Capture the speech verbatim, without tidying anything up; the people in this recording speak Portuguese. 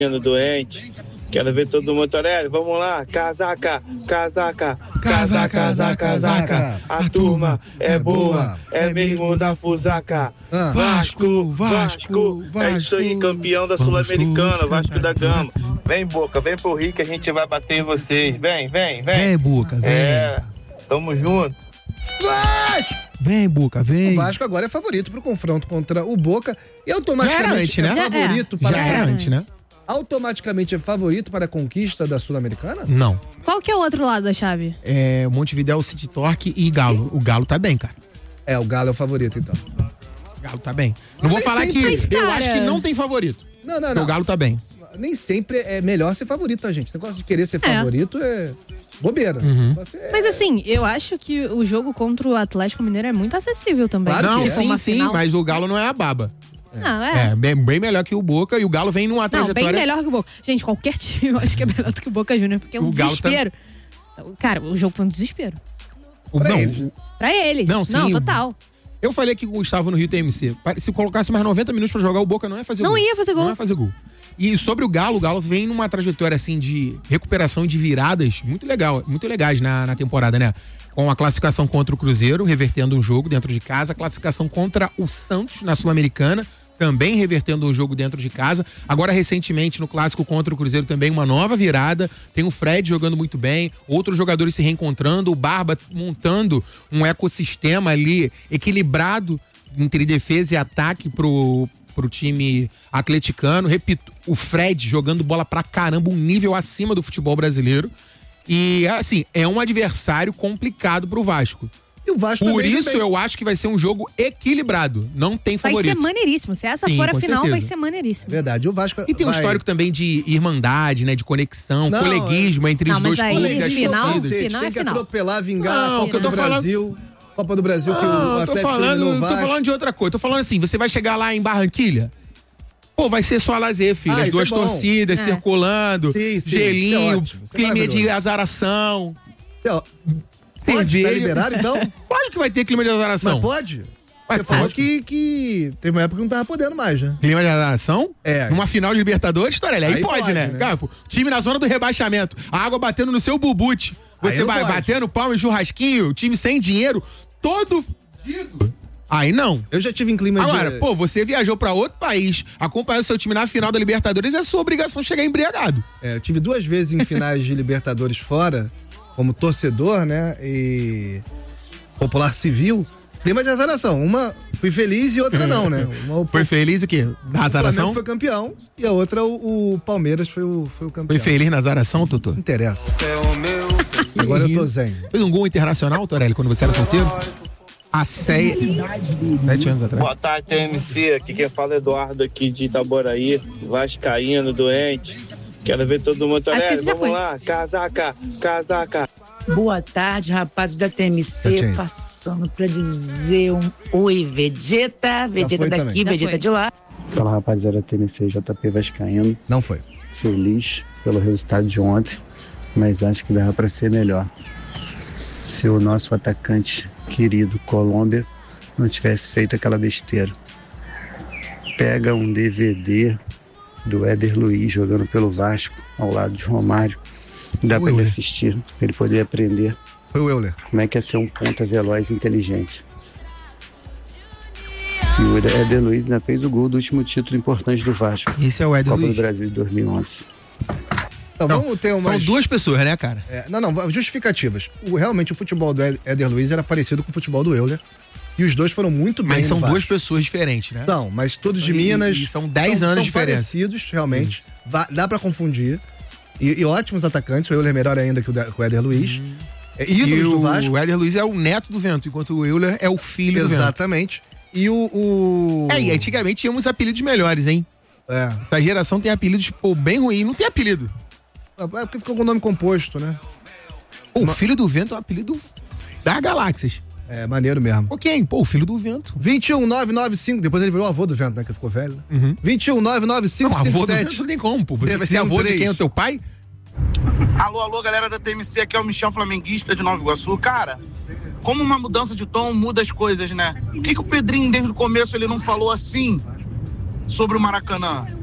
doente. Quero ver todo mundo, Torelli, vamos lá, casaca, casaca, casaca, casaca, casaca, a turma é boa, é mesmo da Fusaca. Vasco, Vasco, Vasco, é isso aí, campeão da Sul-Americana, Vasco da Gama. Vem, Boca, vem pro Rio que a gente vai bater em vocês, vem, vem, vem. Vem, Boca, vem. É, tamo junto. Vasco! Vem, Boca, vem. O Vasco agora é favorito pro confronto contra o Boca e automaticamente Já era antes, né? é favorito é. para... Já era antes, né? Automaticamente é favorito para a conquista da Sul-Americana? Não. Qual que é o outro lado da chave? É Montevidéu, City Torque e Galo. O Galo tá bem, cara. É, o Galo é o favorito, então. O Galo tá bem. Não vou falar que Mas, eu cara... acho que não tem favorito. Não, não, não. O Galo tá bem. Nem sempre é melhor ser favorito, tá, gente? Esse negócio de querer ser favorito é, é bobeira. Uhum. É... Mas assim, eu acho que o jogo contra o Atlético Mineiro é muito acessível também. Claro Não, que é. sim, sim, final. mas o Galo não é a baba. Não, é. É, bem, bem melhor que o Boca e o Galo vem numa Não, trajetória... bem melhor que o Boca. Gente, qualquer time eu acho que é melhor do que o Boca Júnior, porque é um O Galo tá- desespero. Cara, o jogo foi um desespero. O, Pra não, eles. Pra eles. Não, Não, sim, total. eu falei que o Gustavo no Rio T M C. Se colocasse mais noventa minutos pra jogar, o Boca não ia fazer Não gol. ia fazer gol. Não ia fazer gol. E sobre o Galo, o Galo vem numa trajetória assim de recuperação de viradas muito legal, muito legais na, na temporada, né? Com a classificação contra o Cruzeiro, revertendo um jogo dentro de casa, a classificação contra o Santos na Sul-Americana, também revertendo um jogo dentro de casa. Agora, recentemente, no clássico contra o Cruzeiro, também uma nova virada. Tem o Fred jogando muito bem, outros jogadores se reencontrando, o Barba montando um ecossistema ali equilibrado entre defesa e ataque pro, pro time atleticano. Repito, o Fred jogando bola pra caramba, um nível acima do futebol brasileiro. E, assim, é um adversário complicado pro Vasco. E o Vasco Por também isso também. eu acho que vai ser um jogo equilibrado. Não tem Vai favorito. ser maneiríssimo. Se essa Sim, for a com final, vai certeza. ser maneiríssimo. Verdade, o Vasco E tem um vai... histórico também de irmandade, né? De conexão, Não, coleguismo entre Não, os mas dois aí, clubes e as final, torcidas. Cacete, final tem é que final. atropelar, vingar Não, a o que Copa eu tô do falando- Brasil. Copa do Brasil que o Não, tô Atlético falando, eliminou o tô Vasco. falando de outra coisa. Tô falando assim, você vai chegar lá em Barranquilha, pô, vai ser só lazer, filho. Ah, As isso duas é bom. torcidas É. circulando, Sim, sim, isso é gelinho, ótimo, isso é clima de maravilhoso. azaração. Ó, Pode, tá cerveja. liberado então? Lógico que vai ter clima de azaração. Mas pode? Mas Você falou pode. que, que teve uma época que não tava podendo mais, né? Clima de azaração? É. Numa final de Libertadores, Torelli, aí, Aí pode, pode, né? né? Campo, time na zona do rebaixamento, a água batendo no seu bubute, Aí você não vai pode. batendo palma e churrasquinho, time sem dinheiro, todo fudido. Aí não. Eu já tive em clima Agora, de... pô, você viajou pra outro país, acompanhou seu time na final da Libertadores, é sua obrigação chegar embriagado. É, eu tive duas vezes em finais de Libertadores fora, como torcedor, né? E popular civil. Clima de azaração. Uma fui feliz e outra não, né? Uma, o, Foi feliz o quê? Na o Flamengo azaração? foi campeão e a outra, o, o Palmeiras, foi o, foi o campeão. Foi feliz na azaração, Totô? Não interessa. Agora eu tô zen. Fez um gol internacional, Torelli, quando você era solteiro? Há seis... Sete anos atrás. Boa tarde, T M C. Aqui quem fala é Eduardo aqui de Itaboraí, vascaíno, doente. Quero ver todo mundo. Acho que Torelli, esse já vamos foi. lá, casaca, casaca. Boa tarde, rapazes da T M C, Certinho. passando pra dizer um oi, Vegeta, Vegeta foi daqui, também. Já Vegeta foi. de lá. Fala, rapaziada, T M C, J P Vascaíno, Não foi. feliz pelo resultado de ontem, mas acho que dava para ser melhor. Se o nosso atacante querido Colômbia não tivesse feito aquela besteira. Pega um D V D do Éder Luiz jogando pelo Vasco ao lado de Romário. Dá Foi para ele Euler. assistir, pra ele poder aprender Foi o Euler. como é que é ser um ponta veloz e inteligente. E o Éder Luiz ainda fez o gol do último título importante do Vasco, Esse é o Éder Copa do Luiz. Brasil de dois mil e onze. Então, Não, vamos ter São umas... duas pessoas, né, cara? É, não, não, justificativas. O, realmente o futebol do Éder Luiz era parecido com o futebol do Euler. E os dois foram muito bem Mas são no duas Vasco. pessoas diferentes, né? São, mas todos de E- Minas. e são dez anos são de diferença. parecidos, realmente. Va- dá pra confundir. E, e ótimos atacantes. O Euler é melhor ainda que o, da- que o Éder Luiz. É, E ídolos do Vasco. o Éder Luiz é o neto do Vento, enquanto o Euler é o filho do Vento. Exatamente. E o. o... É, e antigamente tínhamos apelidos melhores, hein? É. Essa geração tem apelidos, pô, bem ruim. Não tem apelido. É porque ficou com o nome composto, né? Pô, o filho do Vento é um apelido das galáxias. É, maneiro mesmo. Pô, quem? Pô, o filho do Vento. vinte e um nove nove cinco. Depois ele virou avô do Vento, né? Que ficou velho. Né? Uhum. vinte e um nove nove cinco Não, avô cinco do Vento sete. não tem como, pô. Você vai ser Tem um avô de três. quem? O teu pai? Alô, alô, galera da T M C, aqui é o Michel Flamenguista de Nova Iguaçu. Cara, como uma mudança de tom muda as coisas, né? Por que, que o Pedrinho, desde o começo, ele não falou assim sobre o Maracanã?